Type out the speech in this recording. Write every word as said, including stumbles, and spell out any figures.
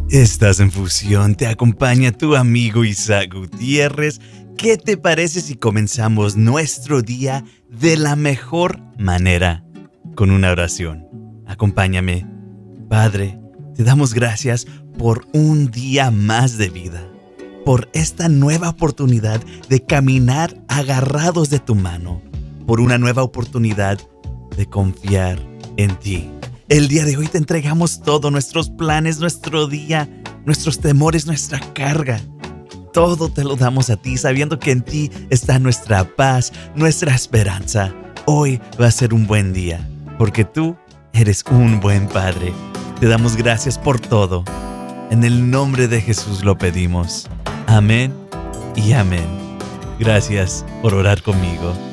Estás en Fusión, te acompaña tu amigo Isaac Gutiérrez. ¿Qué te parece si comenzamos nuestro día de la mejor manera? Con una oración. Acompáñame. Padre, te damos gracias por un día más de vida, por esta nueva oportunidad de caminar agarrados de tu mano, por una nueva oportunidad de confiar en ti. El día de hoy te entregamos todo, nuestros planes, nuestro día, nuestros temores, nuestra carga. Todo te lo damos a ti, sabiendo que en ti está nuestra paz, nuestra esperanza. Hoy va a ser un buen día, porque tú eres un buen Padre. Te damos gracias por todo. En el nombre de Jesús lo pedimos. Amén y amén. Gracias por orar conmigo.